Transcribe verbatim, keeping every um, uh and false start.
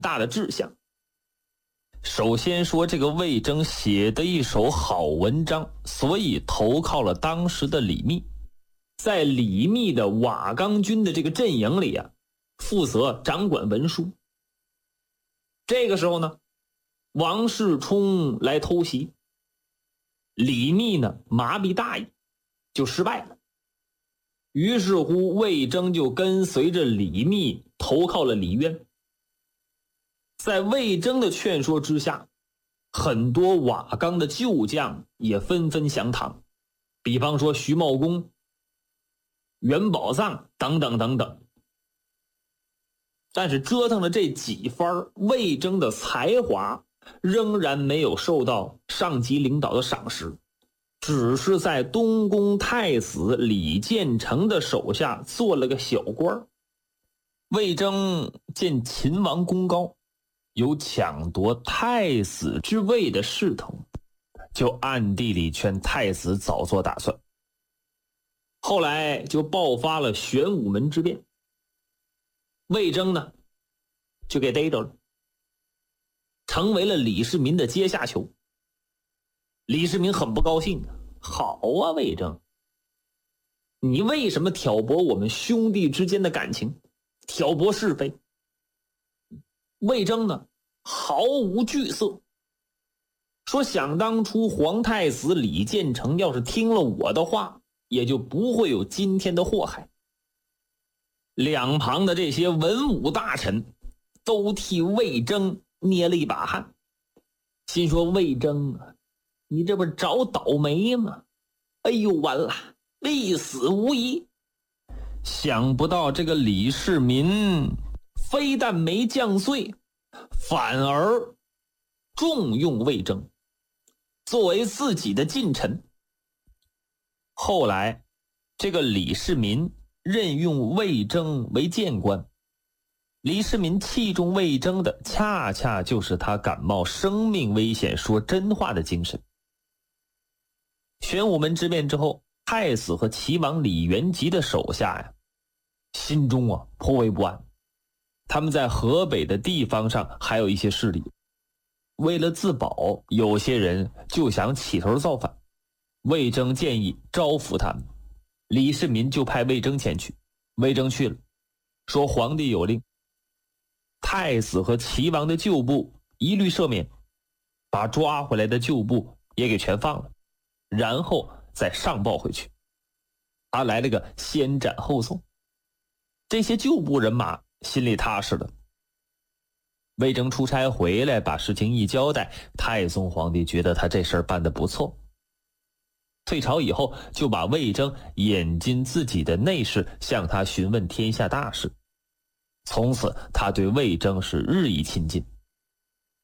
大的志向。首先说这个魏征写的一手好文章，所以投靠了当时的李密。在李密的瓦岗军的这个阵营里啊，负责掌管文书。这个时候呢，王世充来偷袭，李密呢麻痹大意，就失败了。于是乎魏征就跟随着李密投靠了李渊。在魏征的劝说之下，很多瓦岗的旧将也纷纷降唐，比方说徐茂公、袁宝藏等等等等。但是折腾了这几番，魏征的才华仍然没有受到上级领导的赏识，只是在东宫太子李建成的手下做了个小官。魏征见秦王功高，有抢夺太子之位的势头，就暗地里劝太子早做打算。后来就爆发了玄武门之变，魏征呢就给逮着了，成为了李世民的阶下囚。李世民很不高兴啊，好啊，魏征，你为什么挑拨我们兄弟之间的感情，挑拨是非？魏征呢毫无惧色，说想当初皇太子李建成要是听了我的话，也就不会有今天的祸害。两旁的这些文武大臣都替魏征捏了一把汗，心说魏征啊，你这不是找倒霉吗？哎呦，完了，必死无疑。想不到这个李世民非但没降罪，反而重用魏征，作为自己的近臣。后来这个李世民任用魏征为谏官，李世民器重魏征的恰恰就是他敢冒生命危险说真话的精神。玄武门之变之后，太子和齐王李元吉的手下呀，心中啊颇为不安。他们在河北的地方上还有一些势力，为了自保，有些人就想起头造反。魏征建议招抚他们，李世民就派魏征前去。魏征去了，说皇帝有令，太子和齐王的旧部一律赦免，把抓回来的旧部也给全放了，然后再上报回去。他来了个先斩后奏，这些旧部人马心里踏实了。魏征出差回来，把事情一交代，太宗皇帝觉得他这事儿办得不错。退朝以后，就把魏征引进自己的内室，向他询问天下大事。从此他对魏征是日益亲近。